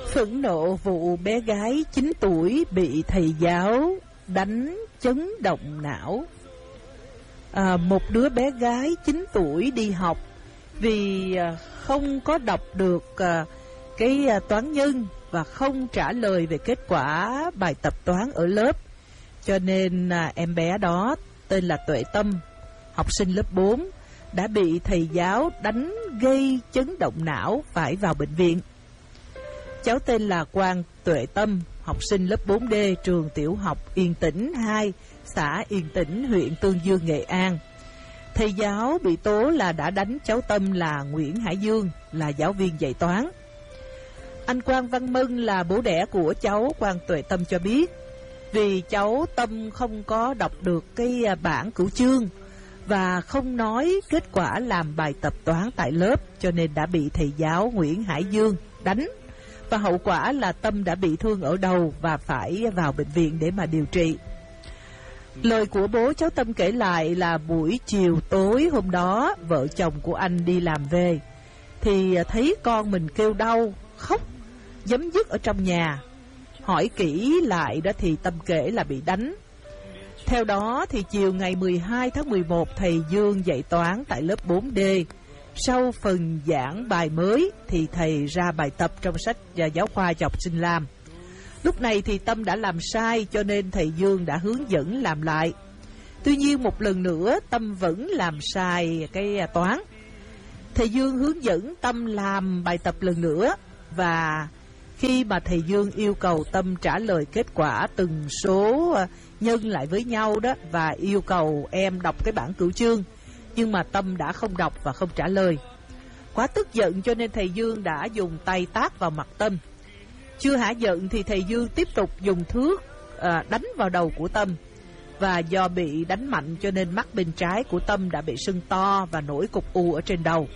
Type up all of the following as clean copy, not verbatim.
Phẫn nộ vụ bé gái 9 tuổi bị thầy giáo đánh chấn động não. Một đứa bé gái 9 tuổi đi học vì không có đọc được cái toán nhân và không trả lời về kết quả bài tập toán ở lớp, cho nên em bé đó tên là Tuệ Tâm, học sinh lớp 4, đã bị thầy giáo đánh gây chấn động não, phải vào bệnh viện. Cháu tên là Quang Tuệ Tâm, học sinh lớp 4D, trường tiểu học Yên Tĩnh 2, xã Yên Tĩnh, huyện Tương Dương, Nghệ An. Thầy giáo bị tố là đã đánh cháu Tâm là Nguyễn Hải Dương, là giáo viên dạy toán. Anh Quang Văn Mân là bố đẻ của cháu Quang Tuệ Tâm cho biết, vì cháu Tâm không có đọc được cái bảng cửu chương và không nói kết quả làm bài tập toán tại lớp, cho nên đã bị thầy giáo Nguyễn Hải Dương đánh, và hậu quả là Tâm đã bị thương ở đầu và phải vào bệnh viện để mà điều trị. Lời của bố cháu Tâm kể lại là buổi chiều tối hôm đó, vợ chồng của anh đi làm về thì thấy con mình kêu đau, khóc giấm dứt ở trong nhà. Hỏi kỹ lại đó thì Tâm kể là bị đánh. Theo đó thì chiều ngày 12 tháng 11, thầy Dương dạy toán tại lớp 4D. Sau phần giảng bài mới thì thầy ra bài tập trong sách giáo khoa cho học sinh làm. Lúc này thì Tâm đã làm sai, cho nên thầy Dương đã hướng dẫn làm lại. Tuy nhiên một lần nữa Tâm vẫn làm sai cái toán. Thầy Dương hướng dẫn Tâm làm bài tập lần nữa, và khi mà thầy Dương yêu cầu Tâm trả lời kết quả từng số nhân lại với nhau đó, và yêu cầu em đọc cái bảng cửu chương, nhưng mà Tâm đã không đọc và không trả lời. Quá tức giận cho nên thầy Dương đã dùng tay tát vào mặt Tâm. Chưa hả giận thì thầy Dương tiếp tục dùng thước đánh vào đầu của Tâm, và do bị đánh mạnh cho nên mắt bên trái của Tâm đã bị sưng to và nổi cục u ở trên đầu.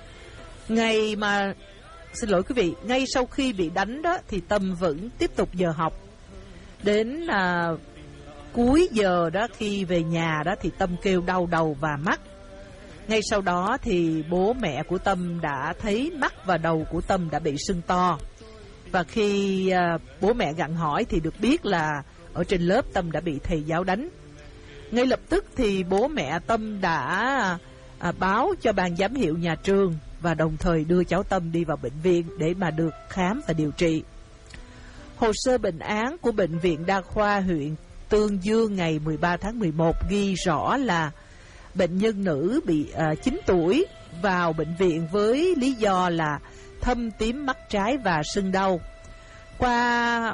Ngay sau khi bị đánh đó thì Tâm vẫn tiếp tục giờ học. Đến cuối giờ đó, khi về nhà đó thì Tâm kêu đau đầu và mắt. Ngay sau đó thì bố mẹ của Tâm đã thấy mắt và đầu của Tâm đã bị sưng to. Và khi bố mẹ gặng hỏi thì được biết là ở trên lớp Tâm đã bị thầy giáo đánh. Ngay lập tức thì bố mẹ Tâm đã báo cho ban giám hiệu nhà trường và đồng thời đưa cháu Tâm đi vào bệnh viện để mà được khám và điều trị. Hồ sơ bệnh án của Bệnh viện Đa khoa huyện Tương Dương ngày 13 tháng 11 ghi rõ là bệnh nhân nữ bị 9 tuổi vào bệnh viện với lý do là thâm tím mắt trái và sưng đau. Qua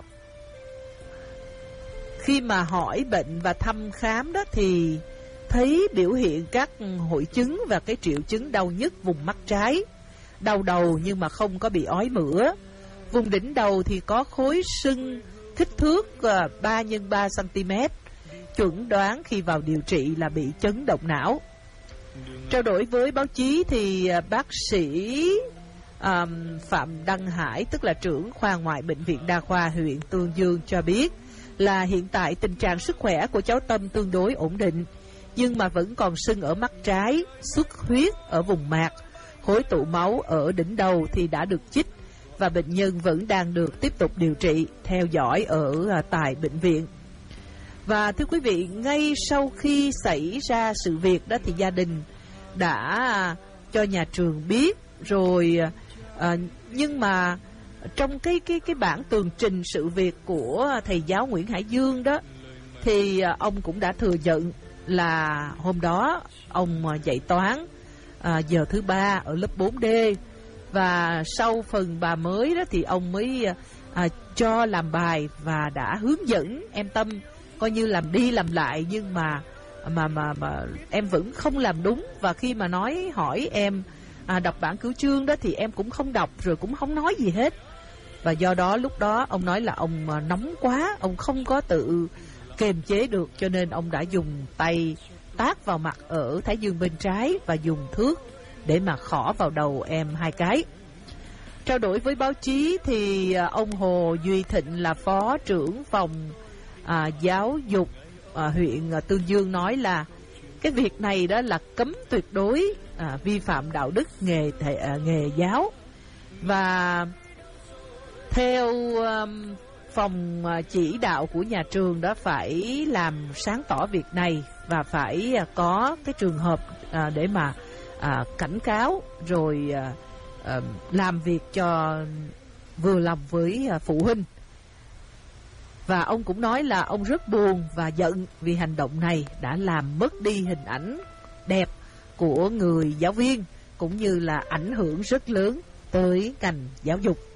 khi mà hỏi bệnh và thăm khám đó thì thấy biểu hiện các hội chứng và cái triệu chứng đau nhức vùng mắt trái, đau đầu nhưng mà không có bị ói mửa. Vùng đỉnh đầu thì có khối sưng kích thước 3 x 3 cm, chuẩn đoán khi vào điều trị là bị chấn động não. Trao đổi với báo chí thì bác sĩ Phạm Đăng Hải, tức là trưởng khoa ngoại Bệnh viện Đa khoa huyện Tương Dương cho biết là hiện tại tình trạng sức khỏe của cháu Tâm tương đối ổn định, nhưng mà vẫn còn sưng ở mắt trái, xuất huyết ở vùng mạc, khối tụ máu ở đỉnh đầu thì đã được chích, và bệnh nhân vẫn đang được tiếp tục điều trị, theo dõi ở tại bệnh viện. Và thưa quý vị, ngay sau khi xảy ra sự việc đó thì gia đình đã cho nhà trường biết rồi, nhưng mà trong cái bản tường trình sự việc của thầy giáo Nguyễn Hải Dương đó thì ông cũng đã thừa nhận là hôm đó ông dạy toán giờ thứ 3 ở lớp 4D, và sau phần bài mới đó thì ông mới cho làm bài và đã hướng dẫn em Tâm coi như làm đi làm lại, nhưng mà em vẫn không làm đúng. Và khi mà hỏi em đọc bảng cửu chương đó thì em cũng không đọc, rồi cũng không nói gì hết. Và do đó lúc đó ông nói là ông nóng quá, ông không có tự kiềm chế được, cho nên ông đã dùng tay tát vào mặt ở thái dương bên trái và dùng thước để mà khỏ vào đầu em 2 cái. Trao đổi với báo chí thì ông Hồ Duy Thịnh là phó trưởng phòng giáo dục huyện Tương Dương nói là cái việc này đó là cấm tuyệt đối, vi phạm đạo đức nghề giáo. Và Theo phòng chỉ đạo của nhà trường đã phải làm sáng tỏ việc này và phải có cái trường hợp để mà cảnh cáo rồi làm việc cho vừa lòng với phụ huynh. Và ông cũng nói là ông rất buồn và giận vì hành động này đã làm mất đi hình ảnh đẹp của người giáo viên, cũng như là ảnh hưởng rất lớn tới ngành giáo dục.